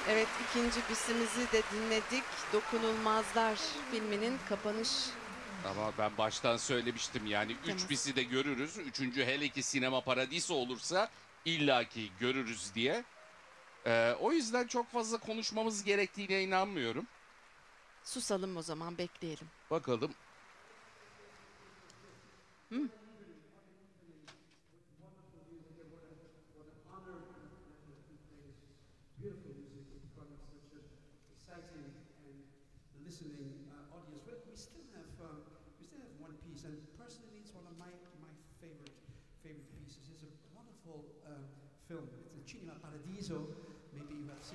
Evet, ikinci bisimizi de dinledik. Dokunulmazlar filminin kapanış Ama ben baştan söylemiştim yani üç teması. bisi de görürüz. Üçüncü hele ki Sinema Paradiso olursa illaki görürüz diye. O yüzden çok fazla konuşmamız gerektiğine inanmıyorum. Susalım o zaman, bekleyelim. Bakalım. Hı? Beautiful music from such an exciting and listening audience. But we still have one piece, and personally, it's one of my favorite pieces. It's a wonderful film. It's a Cinema Paradiso. Maybe you have seen.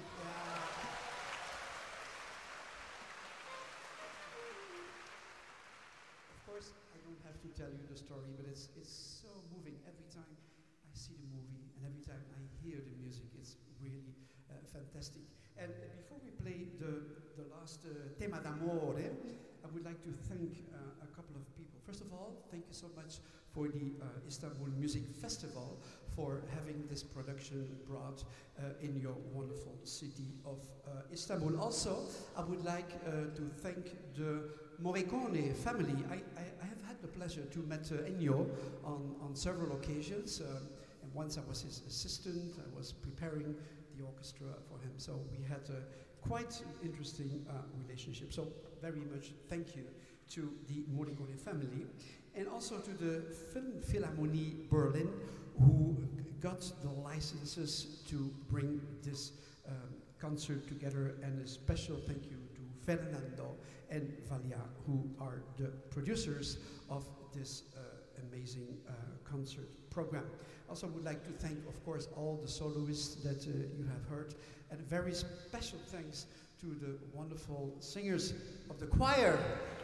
Of course, I don't have to tell you the story, but it's so moving every time I see the movie and every time I hear the music. It's really fantastic. And before we play the last tema d'amore, I would like to thank a couple of people. First of all, thank you so much for the Istanbul Music Festival for having this production brought in your wonderful city of Istanbul. Also, I would like to thank the Morricone family. I have had the pleasure to meet Ennio on several occasions. And once I was his assistant, I was preparing the orchestra for him. So we had a quite interesting relationship. So very much thank you to the Morricone family. And also to the Film Philharmonie Berlin, who got the licenses to bring this concert together. And a special thank you to Fernando and Valia, who are the producers of this amazing concert program. Also would like to thank, of course, all the soloists that you have heard, and a very special thanks to the wonderful singers of the choir.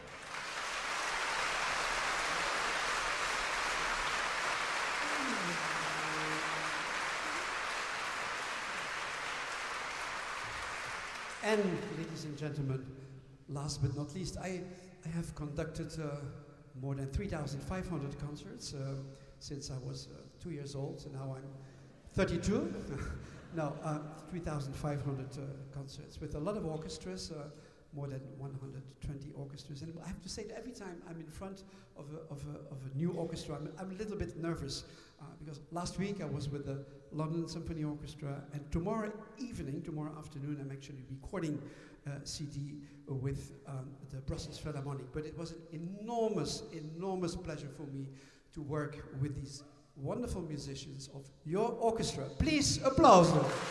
And ladies and gentlemen, last but not least, I have conducted more than 3,500 concerts since I was 2 years old, and now I'm 32. No, 3,500 concerts with a lot of orchestras, more than 120 orchestras. And I have to say that every time I'm in front of a new orchestra, I'm a little bit nervous because last week I was with the London Symphony Orchestra, and tomorrow afternoon, I'm actually recording a CD with the Brussels Philharmonic. But it was an enormous pleasure for me to work with these wonderful musicians of your orchestra. Please applaud them.